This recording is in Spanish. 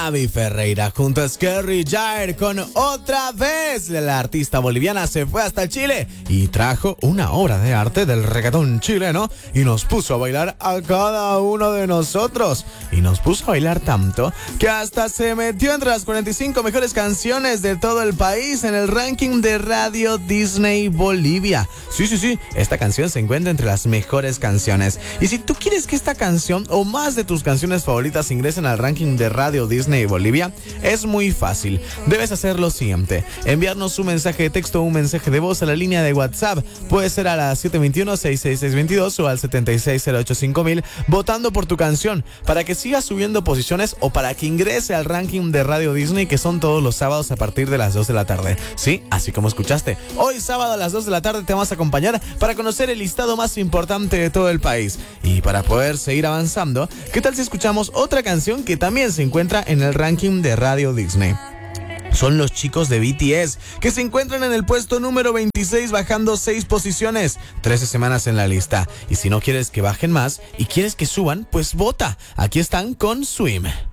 Avi Ferreira junto a Scary Jair con Otra Vez. La artista boliviana se fue hasta Chile y trajo una obra de arte del reggaetón chileno y nos puso a bailar a cada uno de nosotros. Y nos puso a bailar tanto que hasta se metió entre las 45 mejores canciones de todo el país en el ranking de Radio Disney Bolivia. Sí, esta canción se encuentra entre las mejores canciones. Y si tú quieres que esta canción o más de tus canciones favoritas ingresen al ranking de Radio Disney Bolivia, es muy fácil. Debes hacer lo siguiente: enviarnos un mensaje de texto o un mensaje de voz a la línea de WhatsApp. Puede ser a la 721-66622 o al 76085000, votando por tu canción para que siga subiendo posiciones o para que ingrese al ranking de Radio Disney, que son todos los sábados a partir de las 2 de la tarde. Sí, así como escuchaste. Hoy sábado a las 2 de la tarde te vamos a acompañar para conocer el listado más importante de todo el país. Y para poder seguir avanzando, ¿qué tal si escuchamos otra canción que también se encuentra en el ranking de Radio Disney? Son los chicos de BTS, que se encuentran en el puesto número 26, bajando 6 posiciones, 13 semanas en la lista. Y si no quieres que bajen más y quieres que suban, pues vota. Aquí están con Swim.